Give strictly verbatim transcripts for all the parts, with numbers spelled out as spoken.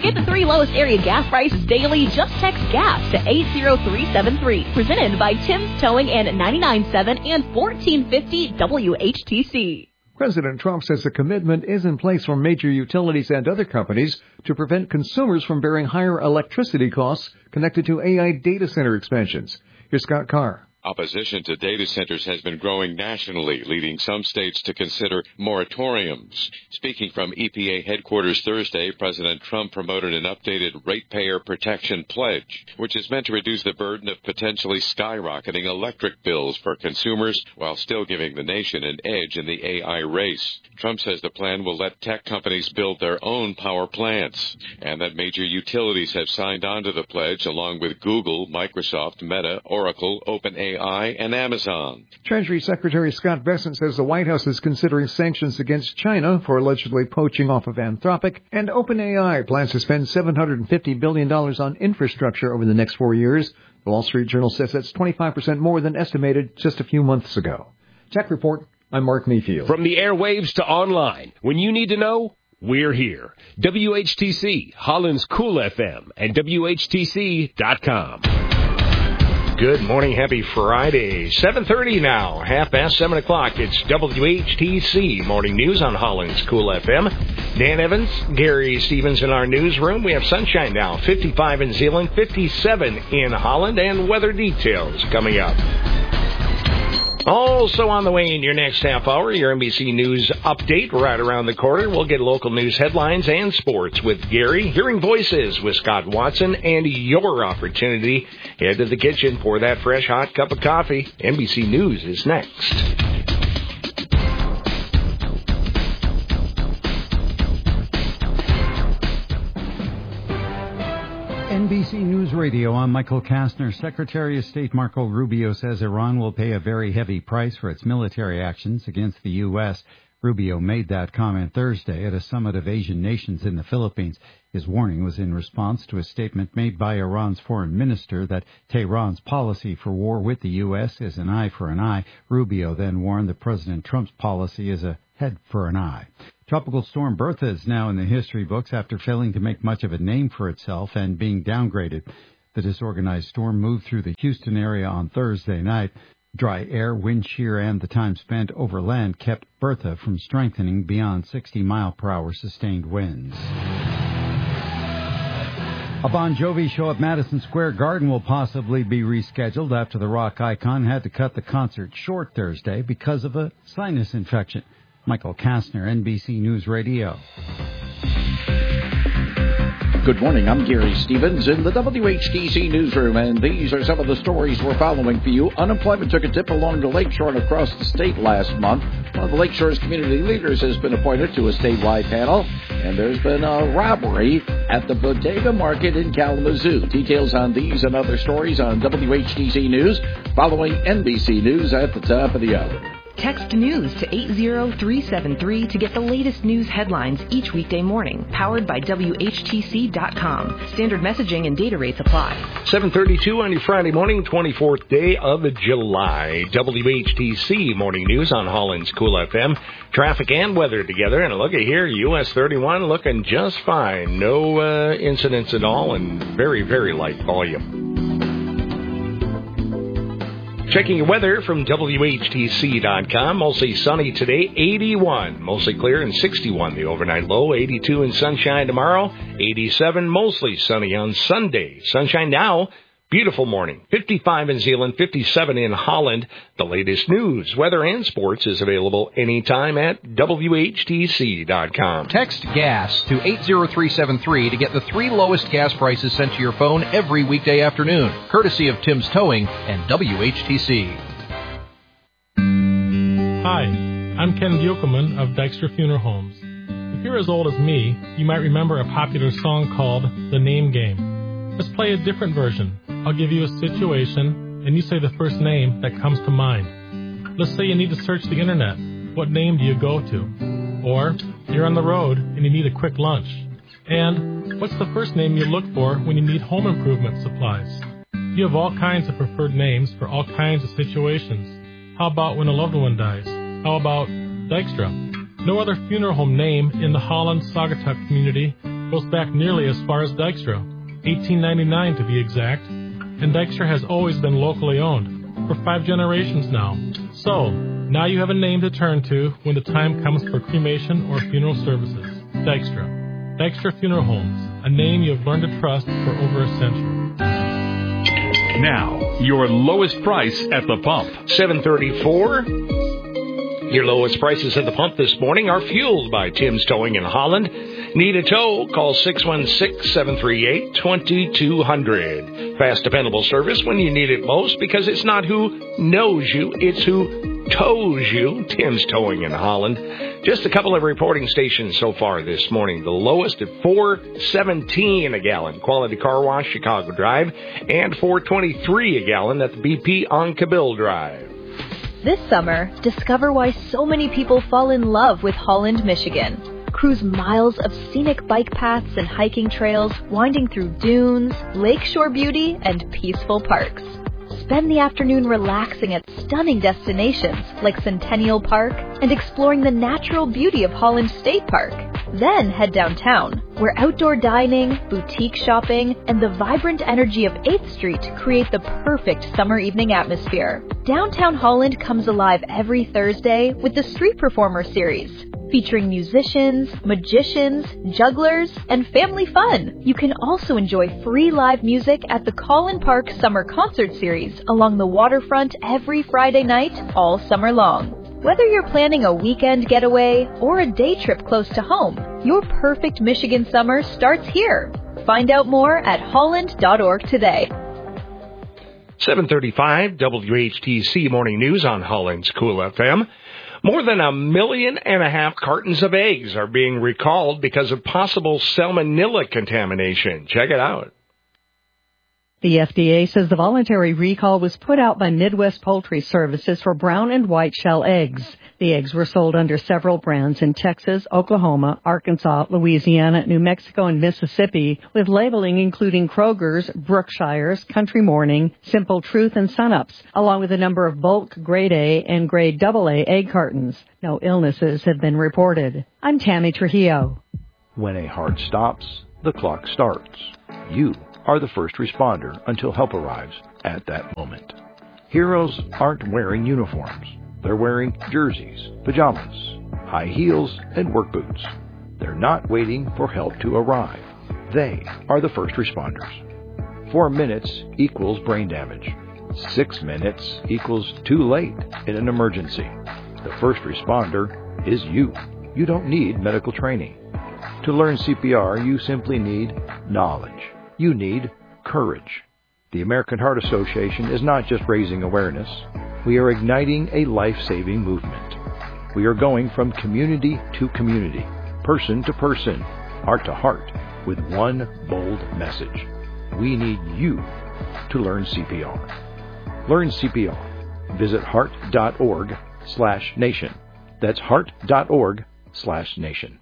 get the three lowest area gas prices daily, just text GAS to eight zero three seven three. Presented by Tim's Towing and ninety-nine point seven and fourteen fifty W H T C. President Trump says a commitment is in place for major utilities and other companies to prevent consumers from bearing higher electricity costs connected to A I data center expansions. Here's Scott Carr. Opposition to data centers has been growing nationally, leading some states to consider moratoriums. Speaking from E P A headquarters Thursday, President Trump promoted an updated ratepayer protection pledge, which is meant to reduce the burden of potentially skyrocketing electric bills for consumers while still giving the nation an edge in the A I race. Trump says the plan will let tech companies build their own power plants, and that major utilities have signed on to the pledge along with Google, Microsoft, Meta, Oracle, OpenAI, and Amazon. Treasury Secretary Scott Bessent says the White House is considering sanctions against China for allegedly poaching off of Anthropic, and OpenAI plans to spend seven hundred fifty billion dollars on infrastructure over the next four years. The Wall Street Journal says that's twenty-five percent more than estimated just a few months ago. Tech Report, I'm Mark Mayfield. From the airwaves to online, when you need to know, we're here. W H T C, Holland's Cool F M, and W H T C dot com. Good morning. Happy Friday. seven thirty now. Half past seven o'clock. It's W H T C Morning News on Holland's Cool F M. Dan Evans, Gary Stevens in our newsroom. We have sunshine now. fifty-five in Zeeland, fifty-seven in Holland, and weather details coming up. Also on the way in your next half hour, your N B C News update right around the corner. We'll get local news headlines and sports with Gary, hearing voices with Scott Watson, and your opportunity. Head to the kitchen for that fresh, hot cup of coffee. N B C News is next. N B C News Radio, I'm Michael Kastner. Secretary of State Marco Rubio says Iran will pay a very heavy price for its military actions against the U S. Rubio made that comment Thursday at a summit of Asian nations in the Philippines. His warning was in response to a statement made by Iran's foreign minister that Tehran's policy for war with the U S is an eye for an eye. Rubio then warned that President Trump's policy is a head for an eye. Tropical storm Bertha is now in the history books after failing to make much of a name for itself and being downgraded. The disorganized storm moved through the Houston area on Thursday night. Dry air, wind shear, and the time spent over land kept Bertha from strengthening beyond sixty mile per hour sustained winds. A Bon Jovi show at Madison Square Garden will possibly be rescheduled after the rock icon had to cut the concert short Thursday because of a sinus infection. Michael Kastner, N B C News Radio. Good morning, I'm Gary Stevens in the W H T C newsroom, and these are some of the stories we're following for you. Unemployment took a dip along the lakeshore and across the state last month. One of the Lakeshore's community leaders has been appointed to a statewide panel, and there's been a robbery at the Bodega Market in Kalamazoo. Details on these and other stories on W H T C News, following N B C News at the top of the hour. Text NEWS to eight zero three seven three to get the latest news headlines each weekday morning. Powered by W H T C dot com. Standard messaging and data rates apply. seven thirty-two on your Friday morning, twenty-fourth day of July. W H T C Morning News on Holland's Cool F M. Traffic and weather together. And look at here, U S thirty-one looking just fine. No uh, incidents at all and very, very light volume. Checking your weather from W H T C dot com. Mostly sunny today, eighty-one. Mostly clear and sixty-one. The overnight low, eighty-two and sunshine tomorrow, eighty-seven. Mostly sunny on Sunday. Sunshine now. Beautiful morning. fifty-five in Zeeland, fifty-seven in Holland. The latest news, weather, and sports is available anytime at W H T C dot com. Text GAS to eight zero three seven three to get the three lowest gas prices sent to your phone every weekday afternoon, courtesy of Tim's Towing and W H T C. Hi, I'm Ken Buchelman of Dykstra Funeral Homes. If you're as old as me, you might remember a popular song called The Name Game. Let's play a different version. I'll give you a situation, and you say the first name that comes to mind. Let's say you need to search the internet. What name do you go to? Or you're on the road and you need a quick lunch. And what's the first name you look for when you need home improvement supplies? You have all kinds of preferred names for all kinds of situations. How about when a loved one dies? How about Dykstra? No other funeral home name in the Holland Saugatuck community goes back nearly as far as Dykstra, eighteen ninety-nine to be exact, and Dykstra has always been locally owned, for five generations now. So, now you have a name to turn to when the time comes for cremation or funeral services. Dykstra. Dykstra Funeral Homes, a name you have learned to trust for over a century. Now, your lowest price at the pump. seven thirty-four. Your lowest prices at the pump this morning are fueled by Tim's Towing in Holland. Need a tow? Call six one six, seven three eight, two two zero zero. Fast, dependable service when you need it most, because it's not who knows you, it's who tows you. Tim's Towing in Holland. Just a couple of reporting stations so far this morning. The lowest at four seventeen a gallon, Quality Car Wash, Chicago Drive, and four twenty-three a gallon at the B P on Cabill Drive. This summer, discover why so many people fall in love with Holland, Michigan. Cruise miles of scenic bike paths and hiking trails, winding through dunes, lakeshore beauty, and peaceful parks. Spend the afternoon relaxing at stunning destinations like Centennial Park and exploring the natural beauty of Holland State Park. Then head downtown, where outdoor dining, boutique shopping, and the vibrant energy of eighth Street create the perfect summer evening atmosphere. Downtown Holland comes alive every Thursday with the Street Performer Series, featuring musicians, magicians, jugglers, and family fun. You can also enjoy free live music at the Collin Park Summer Concert Series along the waterfront every Friday night all summer long. Whether you're planning a weekend getaway or a day trip close to home, your perfect Michigan summer starts here. Find out more at holland dot org today. seven thirty-five W H T C Morning News on Holland's Cool F M. More than a million and a half cartons of eggs are being recalled because of possible salmonella contamination. Check it out. The F D A says the voluntary recall was put out by Midwest Poultry Services for brown and white shell eggs. The eggs were sold under several brands in Texas, Oklahoma, Arkansas, Louisiana, New Mexico, and Mississippi, with labeling including Kroger's, Brookshire's, Country Morning, Simple Truth, and Sunups, along with a number of bulk Grade A and Grade double A egg cartons. No illnesses have been reported. I'm Tammy Trujillo. When a heart stops, the clock starts. You are the first responder until help arrives at that moment. Heroes aren't wearing uniforms. They're wearing jerseys, pajamas, high heels, and work boots. They're not waiting for help to arrive. They are the first responders. Four minutes equals brain damage. Six minutes equals too late in an emergency. The first responder is you. You don't need medical training. To learn C P R, you simply need knowledge. You need courage. The American Heart Association is not just raising awareness. We are igniting a life-saving movement. We are going from community to community, person to person, heart to heart, with one bold message. We need you to learn C P R. Learn C P R. Visit heart.org slash nation. That's heart.org slash nation.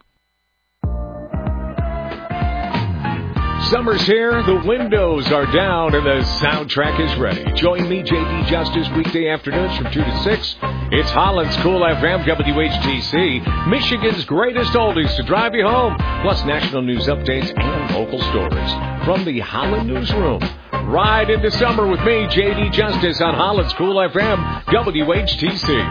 Summer's here, the windows are down, and the soundtrack is ready. Join me, J D Justice, weekday afternoons from two to six. It's Holland's Cool F M, W H T C, Michigan's greatest oldies to drive you home, plus national news updates and local stories. From the Holland Newsroom, ride into summer with me, J D Justice, on Holland's Cool F M, W H T C.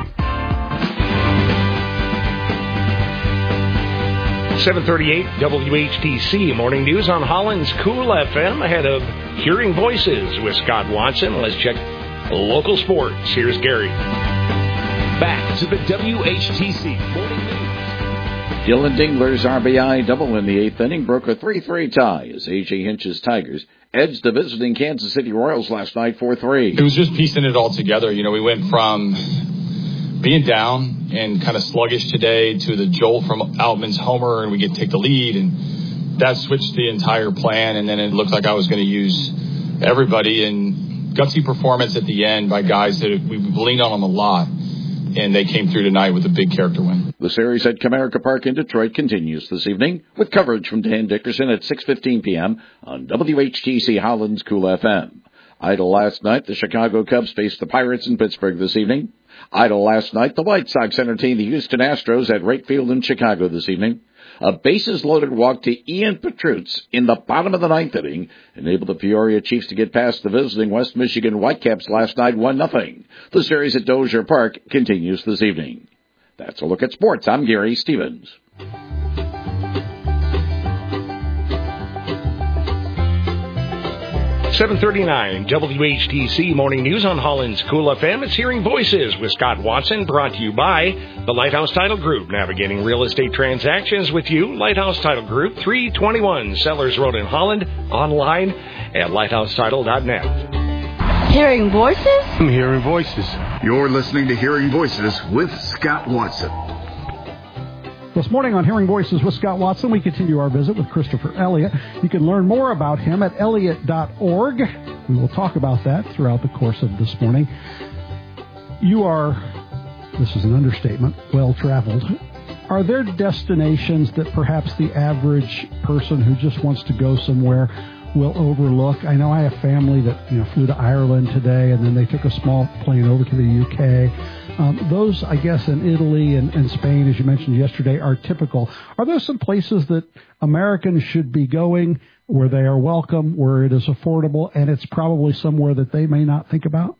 seven thirty-eight W H T C Morning News on Holland's Cool F M ahead of Hearing Voices with Scott Watson. Let's check local sports. Here's Gary. Back to the W H T C Morning News. Dylan Dingler's R B I double in the eighth inning broke a three three tie as A J Hinch's Tigers edged the visiting Kansas City Royals last night four three. It was just piecing it all together. You know, we went from being down and kind of sluggish today to the jolt from Outman's homer, and we get to take the lead, and that switched the entire plan. And then it looked like I was going to use everybody, and gutsy performance at the end by guys that we've leaned on them a lot, and they came through tonight with a big character win. The series at Comerica Park in Detroit continues this evening with coverage from Dan Dickerson at six fifteen p.m. on W H T C Holland's Cool F M. Idle last night, the Chicago Cubs faced the Pirates in Pittsburgh this evening. Idle last night, the White Sox entertained the Houston Astros at Wright Field in Chicago this evening. A bases-loaded walk to Ian Petrutz in the bottom of the ninth inning enabled the Peoria Chiefs to get past the visiting West Michigan Whitecaps last night one nothing. The series at Dozier Park continues this evening. That's a look at sports. I'm Gary Stevens. seven thirty-nine W H T C Morning News on Holland's Cool F M. It's Hearing Voices with Scott Watson, brought to you by the Lighthouse Title Group, navigating real estate transactions with you. Lighthouse Title Group, three twenty-one Sellers Road in Holland, online at lighthouse title dot net. Hearing Voices? I'm Hearing Voices. You're listening to Hearing Voices with Scott Watson. This morning on Hearing Voices with Scott Watson, we continue our visit with Christopher Elliott. You can learn more about him at elliott dot org. We will talk about that throughout the course of this morning. You are, this is an understatement, well-traveled. Are there destinations that perhaps the average person who just wants to go somewhere will overlook? I know I have family that, you know, flew to Ireland today, and then they took a small plane over to the U K. Um, those, I guess, in Italy and, and Spain, as you mentioned yesterday, are typical. Are there some places that Americans should be going where they are welcome, where it is affordable, and it's probably somewhere that they may not think about?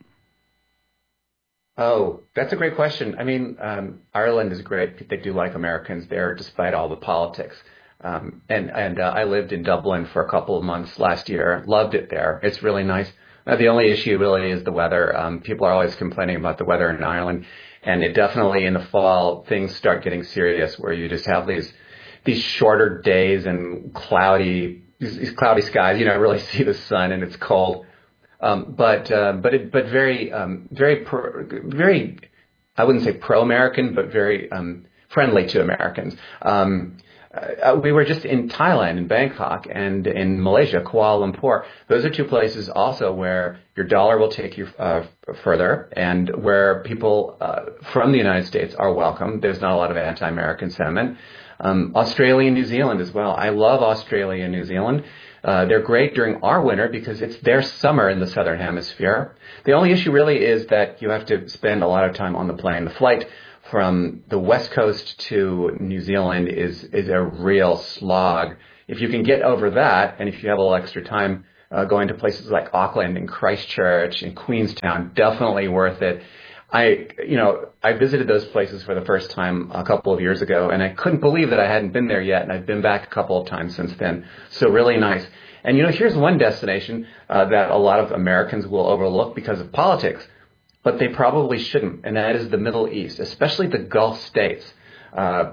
Oh, that's a great question. I mean, um, Ireland is great. They do like Americans there, despite all the politics. Um, and and uh, I lived in Dublin for a couple of months last year. Loved it there. It's really nice. Uh, the only issue really is the weather. Um, people are always complaining about the weather in Ireland, and it definitely in the fall things start getting serious, where you just have these these shorter days and cloudy these, these cloudy skies. You don't really see the sun, and it's cold. Um, but uh, but it, but very um, very pro, very I wouldn't say pro-American, but very um, friendly to Americans. Um, Uh, we were just in Thailand, in Bangkok, and in Malaysia, Kuala Lumpur. Those are two places also where your dollar will take you uh, further, and where people uh, from the United States are welcome. There's not a lot of anti-American sentiment. Um, Australia and New Zealand as well. I love Australia and New Zealand. Uh, they're great during our winter because it's their summer in the southern hemisphere. The only issue really is that you have to spend a lot of time on the plane. The flight from the West Coast to New Zealand is is a real slog. If you can get over that, and if you have a little extra time uh, going to places like Auckland and Christchurch and Queenstown, definitely worth it. I, you know, I visited those places for the first time a couple of years ago, and I couldn't believe that I hadn't been there yet, and I've been back a couple of times since then. So really nice. And, you know, here's one destination uh, that a lot of Americans will overlook because of politics, but they probably shouldn't, and that is the Middle East, especially the Gulf states. Uh,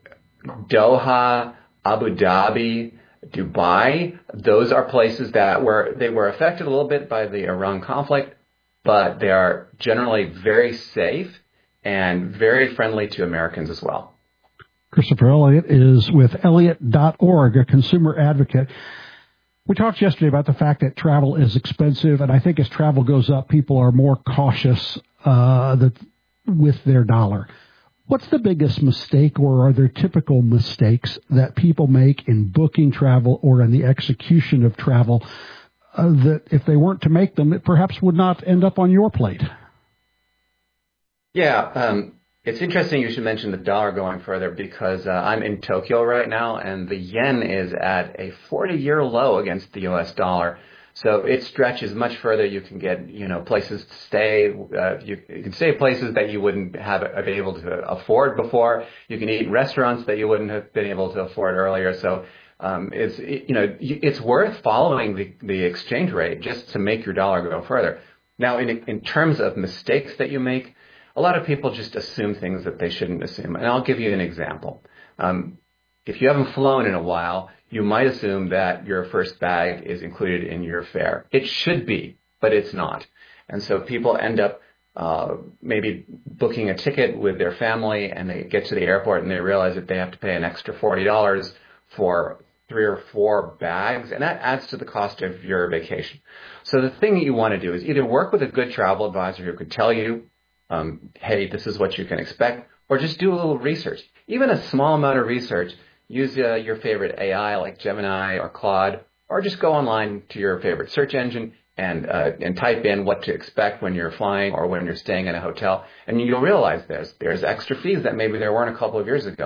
Doha, Abu Dhabi, Dubai, those are places that were they were affected a little bit by the Iran conflict, but they are generally very safe and very friendly to Americans as well. Christopher Elliott is with elliott dot org, a consumer advocate. We talked yesterday about the fact that travel is expensive, and I think as travel goes up, people are more cautious uh, that, with their dollar. What's the biggest mistake, or are there typical mistakes that people make in booking travel or in the execution of travel uh, that if they weren't to make them, it perhaps would not end up on your plate? Yeah, um, it's interesting you should mention the dollar going further because uh, I'm in Tokyo right now, and the yen is at a forty-year low against the U S dollar. So it stretches much further. You can get, you know, places to stay. Uh, you, you can stay places that you wouldn't have been able to afford before. You can eat in restaurants that you wouldn't have been able to afford earlier. So um, it's, you know, it's worth following the, the exchange rate just to make your dollar go further. Now, in in terms of mistakes that you make, a lot of people just assume things that they shouldn't assume. And I'll give you an example. Um, if you haven't flown in a while, you might assume that your first bag is included in your fare. It should be, but it's not. And so people end up uh, maybe booking a ticket with their family, and they get to the airport and they realize that they have to pay an extra forty dollars for three or four bags, and that adds to the cost of your vacation. So the thing that you want to do is either work with a good travel advisor who could tell you, Um, hey, this is what you can expect, or just do a little research. Even a small amount of research. Use uh, your favorite A I like Gemini or Claude, or just go online to your favorite search engine and uh, and type in what to expect when you're flying or when you're staying in a hotel, and you'll realize there's there's extra fees that maybe there weren't a couple of years ago.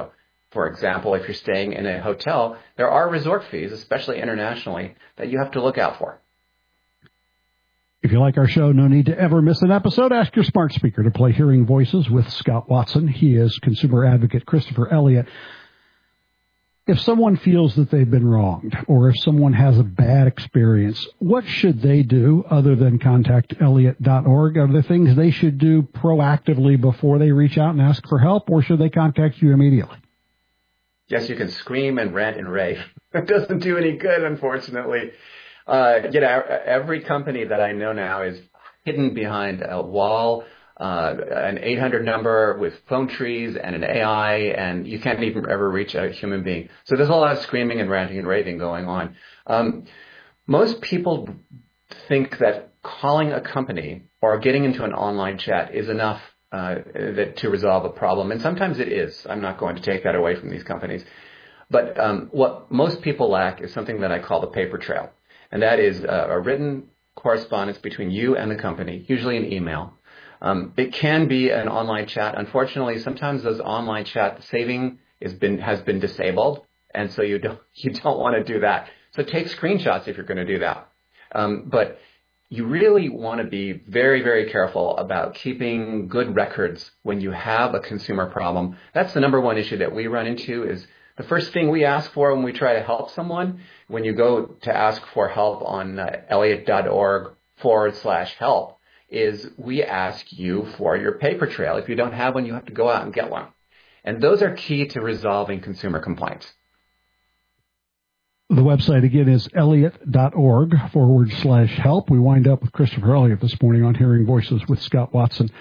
For example, if you're staying in a hotel, there are resort fees, especially internationally, that you have to look out for. If you like our show, no need to ever miss an episode. Ask your smart speaker to play Hearing Voices with Scott Watson. He is consumer advocate Christopher Elliott. If someone feels that they've been wronged, or if someone has a bad experience, what should they do other than contact Elliott dot org? Are there things they should do proactively before they reach out and ask for help, or should they contact you immediately? Yes, you can scream and rant and rave. It doesn't do any good, unfortunately. Uh, you know, every company that I know now is hidden behind a wall, uh, an eight hundred number with phone trees and an A I, and you can't even ever reach a human being. So there's a lot of screaming and ranting and raving going on. Um, most people think that calling a company or getting into an online chat is enough uh, that, to resolve a problem, and sometimes it is. I'm not going to take that away from these companies. But um, what most people lack is something that I call the paper trail. And that is a, a written correspondence between you and the company, usually an email. Um, it can be an online chat. Unfortunately, sometimes those online chat saving is been, has been disabled, and so you don't you don't want to do that. So take screenshots if you're going to do that. Um, but you really want to be very, very careful about keeping good records when you have a consumer problem. That's the number one issue that we run into is the first thing we ask for when we try to help someone, when you go to ask for help on uh, Elliott dot org forward slash help, is we ask you for your paper trail. If you don't have one, you have to go out and get one. And those are key to resolving consumer complaints. The website, again, is Elliott dot org forward slash help. We wind up with Christopher Elliott this morning on Hearing Voices with Scott Watson.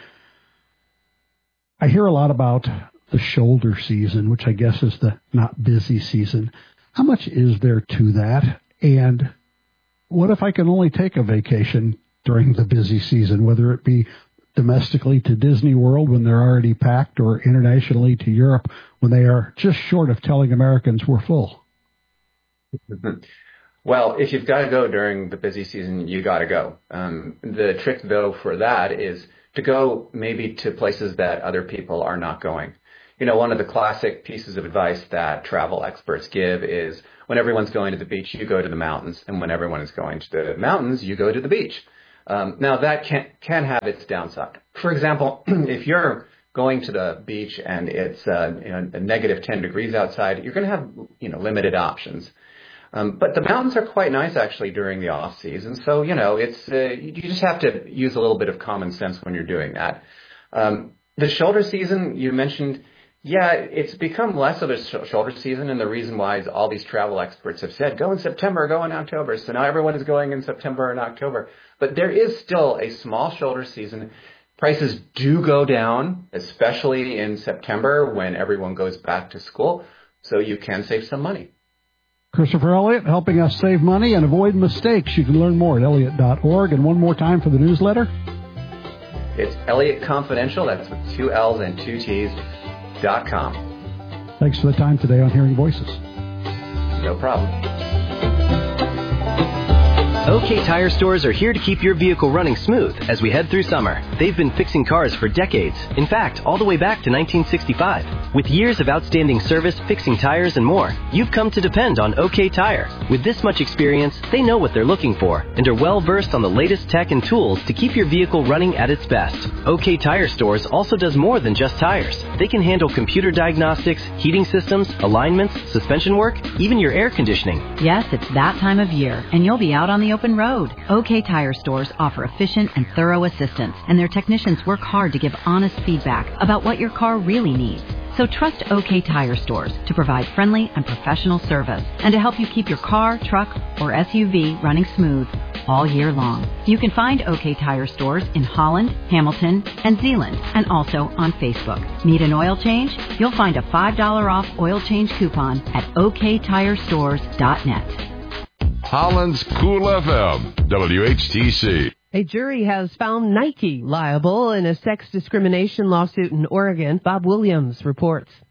I hear a lot about the shoulder season, which I guess is the not busy season. How much is there to that? And what if I can only take a vacation during the busy season, whether it be domestically to Disney World when they're already packed or internationally to Europe when they are just short of telling Americans we're full? Well, if you've got to go during the busy season, you got to go. Um, the trick, though, for that is to go maybe to places that other people are not going. You know, one of the classic pieces of advice that travel experts give is when everyone's going to the beach, you go to the mountains. And when everyone is going to the mountains, you go to the beach. Um, now, that can, can have its downside. For example, if you're going to the beach and it's uh, you know, a negative ten degrees outside, you're going to have you know limited options. Um, but the mountains are quite nice, actually, during the off season. So, you know, it's uh, you just have to use a little bit of common sense when you're doing that. Um, the shoulder season, you mentioned, yeah, it's become less of a sh- shoulder season, and the reason why is all these travel experts have said, go in September, go in October. So now everyone is going in September and October. But there is still a small shoulder season. Prices do go down, especially in September when everyone goes back to school, so you can save some money. Christopher Elliott helping us save money and avoid mistakes. You can learn more at Elliott dot org. And one more time for the newsletter. It's Elliott Confidential. That's with two L's and two T's. Dot com. Thanks for the time today on Hearing Voices. No problem. OK Tire Stores are here to keep your vehicle running smooth as we head through summer. They've been fixing cars for decades. In fact, all the way back to nineteen sixty-five. With years of outstanding service, fixing tires, and more, you've come to depend on OK Tire. With this much experience, they know what they're looking for and are well versed on the latest tech and tools to keep your vehicle running at its best. OK Tire Stores also does more than just tires. They can handle computer diagnostics, heating systems, alignments, suspension work, even your air conditioning. Yes, it's that time of year, and you'll be out on the open road. OK Tire Stores offer efficient and thorough assistance, and their technicians work hard to give honest feedback about what your car really needs. So trust OK Tire Stores to provide friendly and professional service and to help you keep your car, truck, or S U V running smooth all year long. You can find OK Tire Stores in Holland, Hamilton, and Zeeland, and also on Facebook. Need an oil change? You'll find a five dollars off oil change coupon at O K tire stores dot net. Holland's Cool F M, W H T C. A jury has found Nike liable in a sex discrimination lawsuit in Oregon. Bob Williams reports.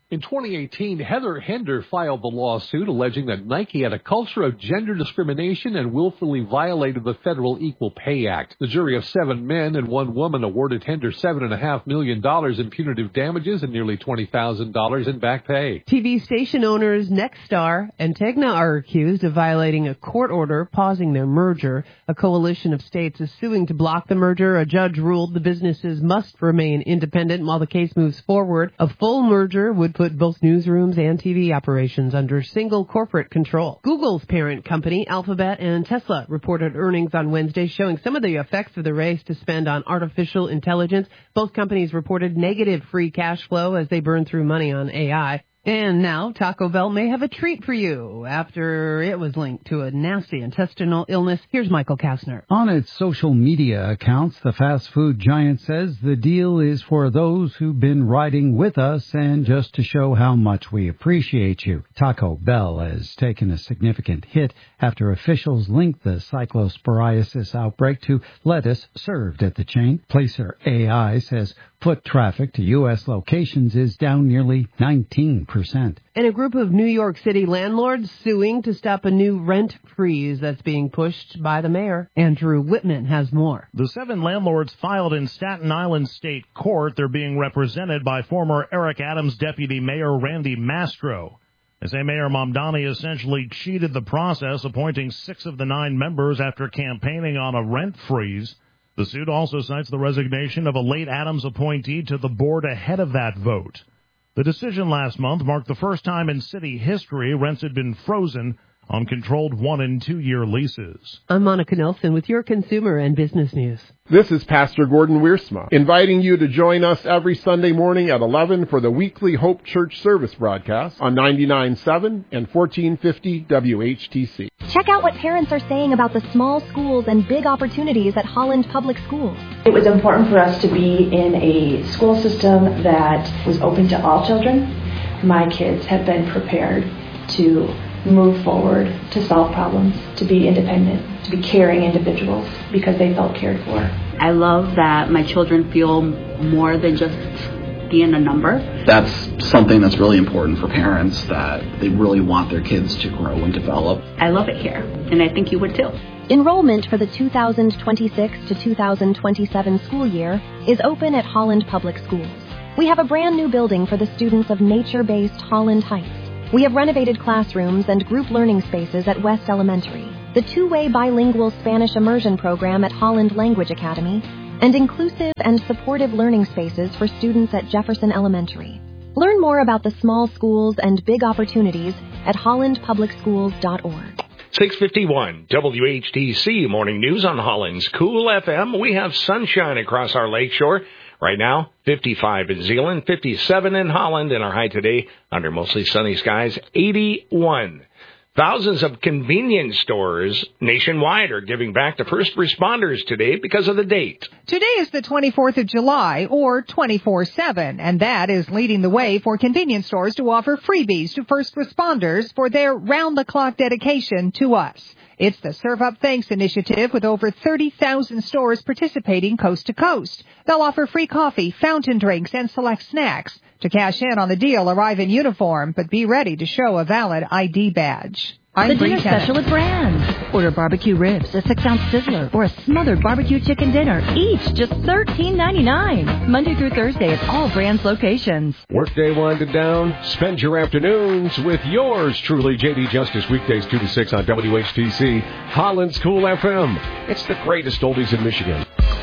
In twenty eighteen, Heather Hender filed the lawsuit alleging that Nike had a culture of gender discrimination and willfully violated the Federal Equal Pay Act. The jury of seven men and one woman awarded Hender seven point five million dollars in punitive damages and nearly twenty thousand dollars in back pay. T V station owners Nexstar and Tegna are accused of violating a court order pausing their merger. A coalition of states is suing to block the merger. A judge ruled the businesses must remain independent while the case moves forward. A full merger would put both newsrooms and T V operations under single corporate control. Google's parent company, Alphabet and Tesla, reported earnings on Wednesday showing some of the effects of the race to spend on artificial intelligence. Both companies reported negative free cash flow as they burn through money on A I. And now Taco Bell may have a treat for you after it was linked to a nasty intestinal illness. Here's Michael Kastner. On its social media accounts, the fast food giant says the deal is for those who've been riding with us and just to show how much we appreciate you. Taco Bell has taken a significant hit after officials linked the cyclosporiasis outbreak to lettuce served at the chain. Placer A I says foot traffic to U S locations is down nearly nineteen percent. And a group of New York City landlords suing to stop a new rent freeze that's being pushed by the mayor. Andrew Whitman has more. The seven landlords filed in Staten Island State Court. They're being represented by former Eric Adams deputy mayor Randy Mastro. They say Mayor Mamdani essentially cheated the process, appointing six of the nine members after campaigning on a rent freeze. The suit also cites the resignation of a late Adams appointee to the board ahead of that vote. The decision last month marked the first time in city history rents had been frozen on controlled one- and two-year leases. I'm Monica Nelson with your consumer and business news. This is Pastor Gordon Wiersma, inviting you to join us every Sunday morning at eleven for the weekly Hope Church service broadcast on ninety-nine point seven and fourteen fifty W H T C. Check out what parents are saying about the small schools and big opportunities at Holland Public Schools. It was important for us to be in a school system that was open to all children. My kids have been prepared to move forward, to solve problems, to be independent, to be caring individuals because they felt cared for. I love that my children feel more than just being a number. That's something that's really important for parents, that they really want their kids to grow and develop. I love it here, and I think you would too. Enrollment for the two thousand twenty-six to two thousand twenty-seven school year is open at Holland Public Schools. We have a brand new building for the students of nature-based Holland Heights. We have renovated classrooms and group learning spaces at West Elementary, the two-way bilingual Spanish immersion program at Holland Language Academy, and inclusive and supportive learning spaces for students at Jefferson Elementary. Learn more about the small schools and big opportunities at holland public schools dot org. six fifty-one W H T C Morning News on Holland's Cool F M. We have sunshine across our lakeshore. Right now, fifty-five in Zeeland, fifty-seven in Holland, and our high today under mostly sunny skies, eighty-one. Thousands of convenience stores nationwide are giving back to first responders today because of the date. Today is the twenty-fourth of July, or twenty-four seven, and that is leading the way for convenience stores to offer freebies to first responders for their round-the-clock dedication to us. It's the Serve Up Thanks initiative with over thirty thousand stores participating coast to coast. They'll offer free coffee, fountain drinks, and select snacks. To cash in on the deal, arrive in uniform, but be ready to show a valid I D badge. The dinner special with Brands. Order barbecue ribs, a six-ounce sizzler, or a smothered barbecue chicken dinner, each just thirteen ninety-nine. Monday through Thursday at all Brands locations. Workday winding down. Spend your afternoons with yours truly, J D Justice, weekdays two to six on W H T C, Holland's Cool F M. It's the greatest oldies in Michigan.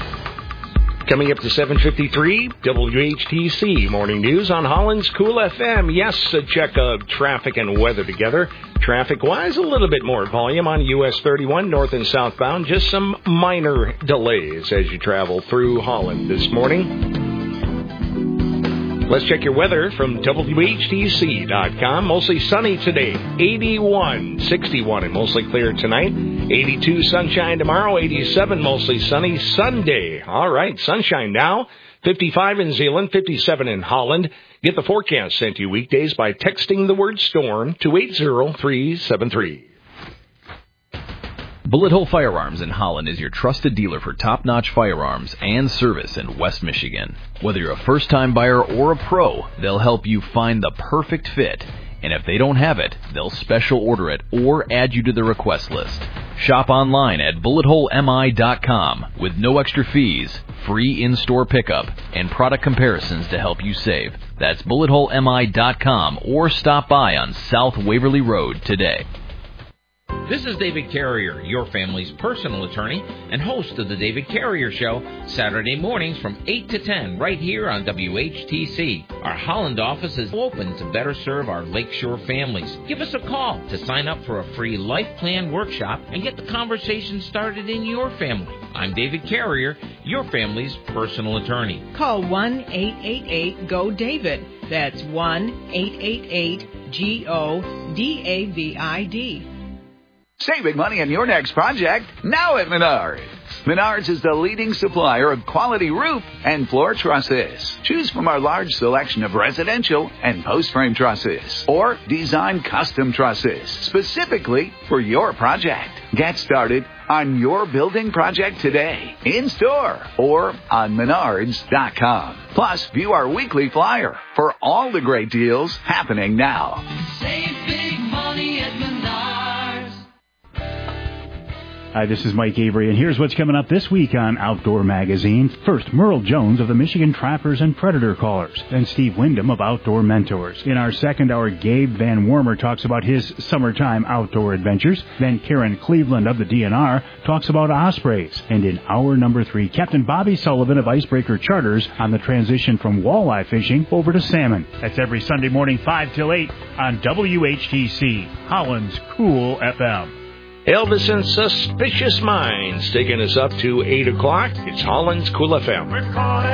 Coming up to seven fifty-three, W H T C Morning News on Holland's Cool F M. Yes, a check of traffic and weather together. Traffic-wise, a little bit more volume on U S thirty-one, north and southbound. Just some minor delays as you travel through Holland this morning. Let's check your weather from W H T C dot com. Mostly sunny today, eighty-one, sixty-one, and mostly clear tonight. eighty-two sunshine tomorrow, eighty-seven, mostly sunny Sunday. All right, sunshine now. fifty-five in Zeeland, fifty-seven in Holland. Get the forecast sent to you weekdays by texting the word storm to eight zero three seven three. Bullet Hole Firearms in Holland is your trusted dealer for top-notch firearms and service in West Michigan. Whether you're a first-time buyer or a pro, they'll help you find the perfect fit. And if they don't have it, they'll special order it or add you to the request list. Shop online at bullet hole m i dot com with no extra fees, free in-store pickup, and product comparisons to help you save. That's bullet hole m i dot com or stop by on South Waverly Road today. This is David Carrier, your family's personal attorney and host of the David Carrier Show, Saturday mornings from eight to ten right here on W H T C. Our Holland office is open to better serve our Lakeshore families. Give us a call to sign up for a free life plan workshop and get the conversation started in your family. I'm David Carrier, your family's personal attorney. Call one eight eight eight G O David. That's one eight eight eight G O D A V I D. Saving money on your next project now at Menards. Menards is the leading supplier of quality roof and floor trusses. Choose from our large selection of residential and post-frame trusses or design custom trusses specifically for your project. Get started on your building project today, in-store or on menards dot com. Plus, view our weekly flyer for all the great deals happening now. Save big money at Menards. Hi, this is Mike Avery, and here's what's coming up this week on Outdoor Magazine. First, Merle Jones of the Michigan Trappers and Predator Callers, then Steve Wyndham of Outdoor Mentors. In our second hour, Gabe Van Wormer talks about his summertime outdoor adventures. Then Karen Cleveland of the D N R talks about ospreys. And in hour number three, Captain Bobby Sullivan of Icebreaker Charters on the transition from walleye fishing over to salmon. That's every Sunday morning, five till eight on W H T C, Holland's Cool F M. Elvis and Suspicious Minds taking us up to eight o'clock. It's Holland's Cool F M.